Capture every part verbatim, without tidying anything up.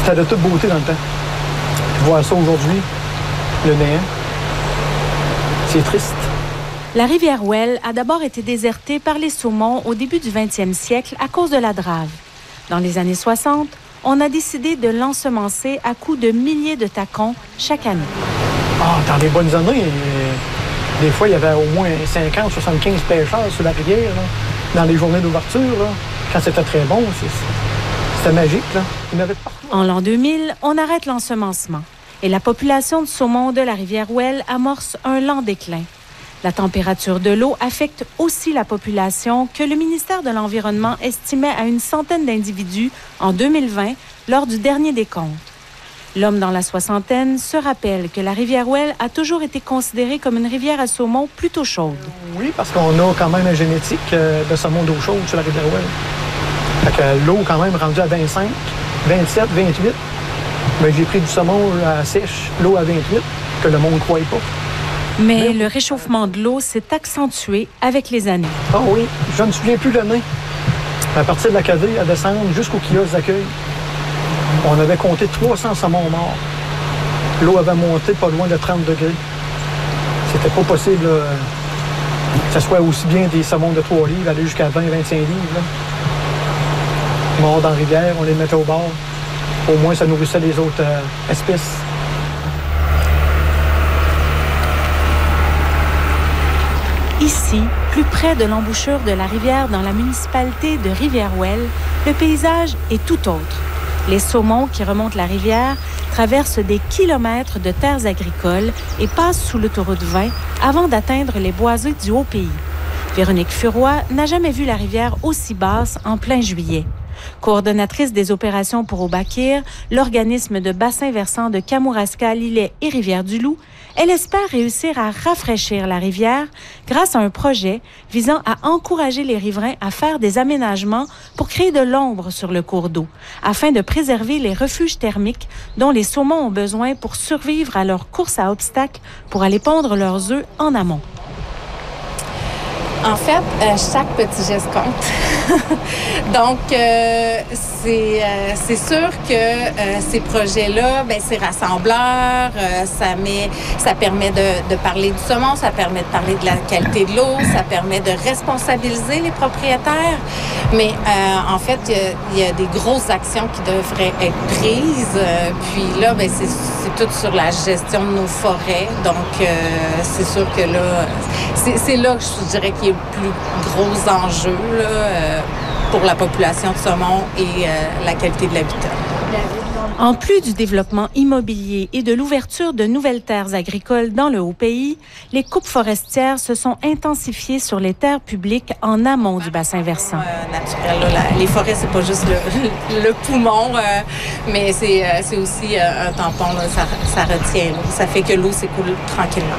C'était de toute beauté dans le temps. Voir ça aujourd'hui, le néant, c'est triste. La rivière Ouelle a d'abord été désertée par les saumons au début du vingtième siècle à cause de la drave. Dans les années soixante, on a décidé de l'ensemencer à coups de milliers de tacons chaque année. Ah, dans les bonnes années, des fois, il y avait au moins cinquante, soixante-quinze pêcheurs sur la rivière, là, dans les journées d'ouverture. Là, quand c'était très bon, c'est, c'était magique. Là. Il y en avait partout. En l'an deux mille, on arrête l'ensemencement et la population de saumon de la rivière Ouelle amorce un lent déclin. La température de l'eau affecte aussi la population que le ministère de l'Environnement estimait à une centaine d'individus en deux mille vingt lors du dernier décompte. L'homme dans la soixantaine se rappelle que la rivière Ouelle a toujours été considérée comme une rivière à saumon plutôt chaude. Oui, parce qu'on a quand même une génétique de saumon d'eau chaude sur la rivière Ouelle. Fait que l'eau quand même rendue à vingt-cinq, vingt-sept, vingt-huit. Mais j'ai pris du saumon à sèche, l'eau à vingt-huit, que le monde ne croyait pas. Mais le réchauffement de l'eau s'est accentué avec les années. Ah oui, je ne me souviens plus de l'année. À partir de la cavée à descendre jusqu'au kiosque d'accueil, on avait compté trois cents saumons morts. L'eau avait monté pas loin de trente degrés. C'était pas possible là, que ce soit aussi bien des saumons de trois livres, aller jusqu'à vingt à vingt-cinq livres. Là. Morts dans la rivière, on les mettait au bord. Au moins, ça nourrissait les autres euh, espèces. Ici, plus près de l'embouchure de la rivière dans la municipalité de Rivière-Ouelle, le paysage est tout autre. Les saumons qui remontent la rivière traversent des kilomètres de terres agricoles et passent sous l'autoroute vingt avant d'atteindre les boisés du Haut-Pays. Véronique Furoy n'a jamais vu la rivière aussi basse en plein juillet. Coordonnatrice des opérations pour Obakir, l'organisme de bassin versant de Kamouraska, Lillet et Rivière-du-Loup, elle espère réussir à rafraîchir la rivière grâce à un projet visant à encourager les riverains à faire des aménagements pour créer de l'ombre sur le cours d'eau, afin de préserver les refuges thermiques dont les saumons ont besoin pour survivre à leur course à obstacles pour aller pondre leurs œufs en amont. En fait, euh, chaque petit geste compte. Donc, euh, c'est, euh, c'est sûr que euh, ces projets-là, ben, c'est rassembleur, euh, ça, met, ça permet de, de parler du saumon, ça permet de parler de la qualité de l'eau, ça permet de responsabiliser les propriétaires. Mais euh, en fait, il y, y a des grosses actions qui devraient être prises. Euh, puis là, ben, c'est, c'est tout sur la gestion de nos forêts. Donc, euh, c'est sûr que là, c'est, c'est là que je dirais qu'il y a le plus gros enjeu là, euh, pour la population de saumon et euh, la qualité de l'habitat. En plus du développement immobilier et de l'ouverture de nouvelles terres agricoles dans le Haut-Pays, les coupes forestières se sont intensifiées sur les terres publiques en amont du bassin versant. Euh, naturel, là, la, les forêts, c'est pas juste le, le poumon, euh, mais c'est, euh, c'est aussi euh, un tampon. Là, ça, ça retient l'eau. Ça fait que l'eau s'écoule tranquillement.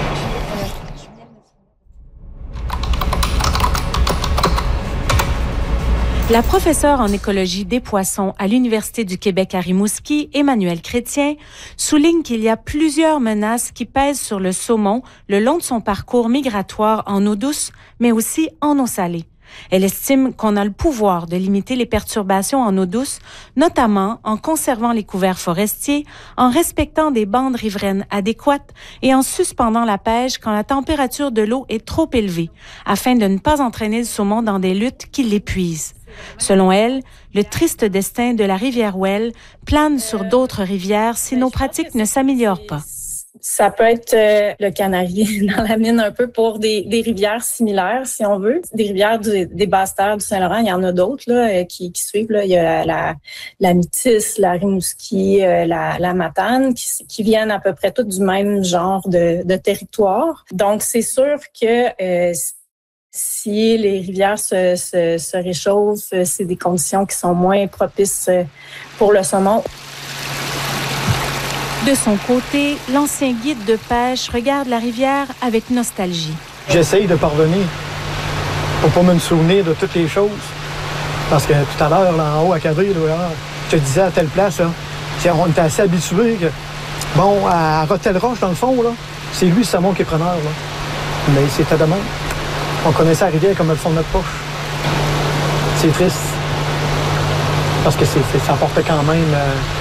La professeure en écologie des poissons à l'Université du Québec à Rimouski, Emmanuelle Chrétien, souligne qu'il y a plusieurs menaces qui pèsent sur le saumon le long de son parcours migratoire en eau douce, mais aussi en eau salée. Elle estime qu'on a le pouvoir de limiter les perturbations en eau douce, notamment en conservant les couverts forestiers, en respectant des bandes riveraines adéquates et en suspendant la pêche quand la température de l'eau est trop élevée, afin de ne pas entraîner le saumon dans des luttes qui l'épuisent. Selon elle, le triste destin de la rivière Ouelle plane sur d'autres rivières si nos pratiques ne s'améliorent pas. Ça peut être euh, le canari dans la mine un peu pour des, des rivières similaires, si on veut. Des rivières du, des basses terres du Saint-Laurent, il y en a d'autres là, qui, qui suivent. Là. Il y a la, la, la Métis, la Rimouski, euh, la, la Matane, qui, qui viennent à peu près toutes du même genre de, de territoire. Donc, c'est sûr que euh, si les rivières se, se, se réchauffent, c'est des conditions qui sont moins propices pour le saumon. De son côté, l'ancien guide de pêche regarde la rivière avec nostalgie. J'essaye de parvenir pour pas me souvenir de toutes les choses. Parce que tout à l'heure, là en haut à Cadré, là, je te disais à telle place, là, on était assez habitués que, bon, à Rotel-Roche, dans le fond, là, c'est lui, le saumon qui est preneur. Là. Mais c'était de même. On connaissait la rivière comme le fond de notre poche. C'est triste. Parce que c'est, c'est, ça apportait quand même... Euh,